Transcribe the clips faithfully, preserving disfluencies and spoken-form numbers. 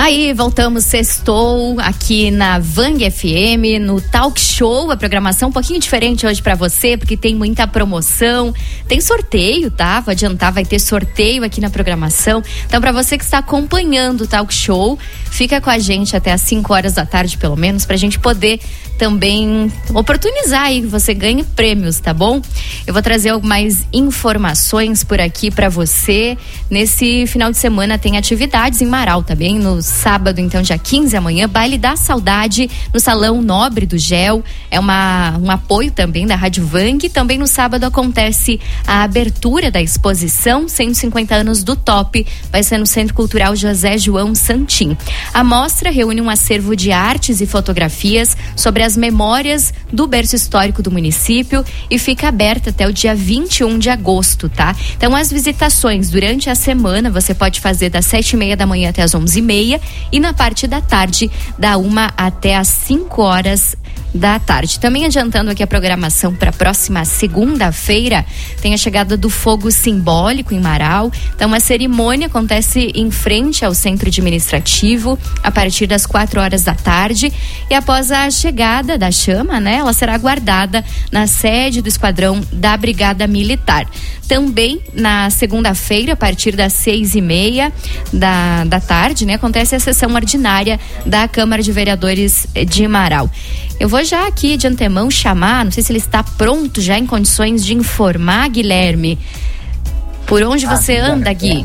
Aí, voltamos, sextou aqui na Vang F M, no Talk Show, a programação um pouquinho diferente hoje pra você, porque tem muita promoção, tem sorteio, tá? Vou adiantar, vai ter sorteio aqui na programação. Então, pra você que está acompanhando o Talk Show, fica com a gente até às cinco horas da tarde, pelo menos, pra gente poder também oportunizar aí que você ganhe prêmios, tá bom? Eu vou trazer mais informações por aqui pra você. Nesse final de semana tem atividades em Marau também, no sábado, então, dia quinze, amanhã, Baile da Saudade no Salão Nobre do Gel. É uma, um apoio também da Rádio Vang. Também no sábado acontece a abertura da exposição cento e cinquenta anos do Top. Vai ser no Centro Cultural José João Santim. A mostra reúne um acervo de artes e fotografias sobre as memórias do berço histórico do município e fica aberta até o dia vinte e um de agosto, tá? Então, as visitações durante a semana você pode fazer das sete e meia da manhã até as onze e meia e na parte da tarde, da uma até as cinco horas da tarde. Também adiantando aqui a programação para a próxima segunda-feira, tem a chegada do fogo simbólico em Marau. Então, a cerimônia acontece em frente ao centro administrativo a partir das quatro horas da tarde e após a chegada da chama, né, ela será guardada na sede do esquadrão da Brigada Militar. Também na segunda-feira, a partir das seis e meia da, da tarde, né, acontece a sessão ordinária da Câmara de Vereadores de Marau. Eu vou já aqui de antemão chamar, não sei se ele está pronto já em condições de informar, Guilherme. Por onde você anda, Gui?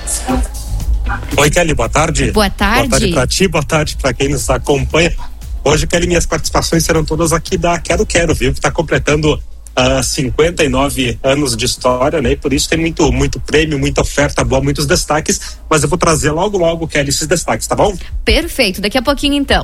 Oi, Kelly, boa tarde. Boa tarde. Boa tarde pra ti, boa tarde pra quem nos acompanha. Hoje, Kelly, minhas participações serão todas aqui da Quero Quero, viu? Que tá completando uh, cinquenta e nove anos de história, né? E por isso tem muito, muito prêmio, muita oferta boa, muitos destaques. Mas eu vou trazer logo, logo, Kelly, esses destaques, tá bom? Perfeito, daqui a pouquinho então.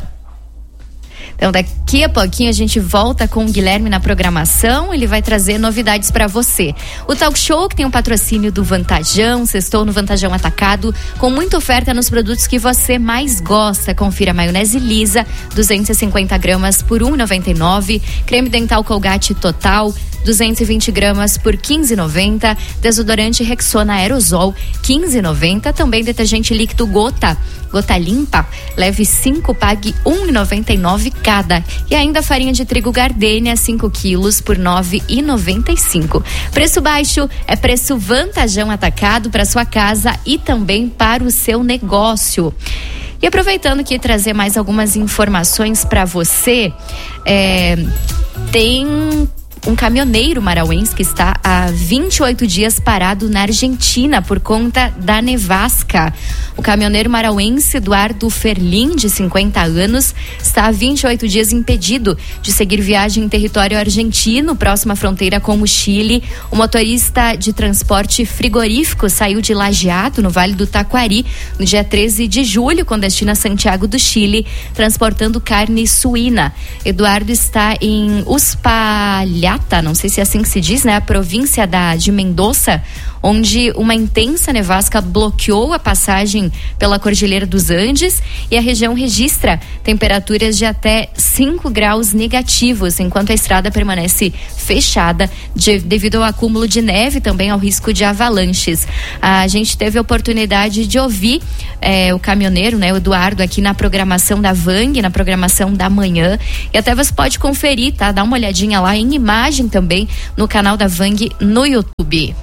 Então, daqui a pouquinho a gente volta com o Guilherme na programação. Ele vai trazer novidades para você. O Talk Show, que tem um patrocínio do Vantajão, sextou no Vantajão Atacado, com muita oferta nos produtos que você mais gosta. Confira: maionese lisa, duzentos e cinquenta gramas por um real e noventa e nove centavos. Creme dental Colgate Total, duzentos e vinte gramas por quinze reais e noventa centavos. Desodorante Rexona Aerosol, quinze reais e noventa centavos. Também detergente líquido Gota, Gota Limpa, leve cinco, pague um real e noventa e nove centavos cada. E ainda farinha de trigo Gardênia, cinco quilos por nove reais e noventa e cinco centavos. Preço baixo é preço Vantajão Atacado para sua casa e também para o seu negócio. E aproveitando aqui trazer mais algumas informações para você, é, tem um caminhoneiro marauense que está há vinte e oito dias parado na Argentina por conta da nevasca. O caminhoneiro marauense Eduardo Ferlin, de cinquenta anos, está há vinte e oito dias impedido de seguir viagem em território argentino, próximo à fronteira com o Chile. O motorista de transporte frigorífico saiu de Lajeado, no Vale do Taquari, no dia treze de julho, com destino a Santiago do Chile, transportando carne suína. Eduardo está em Uspallata, não sei se é assim que se diz, né? A província da, de Mendoza, onde uma intensa nevasca bloqueou a passagem pela Cordilheira dos Andes e a região registra temperaturas de até cinco graus negativos, enquanto a estrada permanece fechada de, devido ao acúmulo de neve e também ao risco de avalanches. A gente teve a oportunidade de ouvir eh, o caminhoneiro, né, o Eduardo, aqui na programação da Vang, na programação da manhã, e até você pode conferir, tá? Dá uma olhadinha lá em imagem também no canal da Vang no YouTube.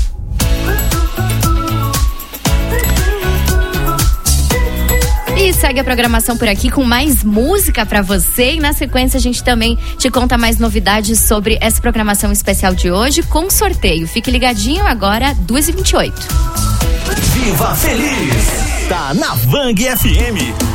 E segue a programação por aqui com mais música pra você, e na sequência a gente também te conta mais novidades sobre essa programação especial de hoje com sorteio. Fique ligadinho agora, duas e vinte e oito. Viva Feliz! Tá na Vang F M.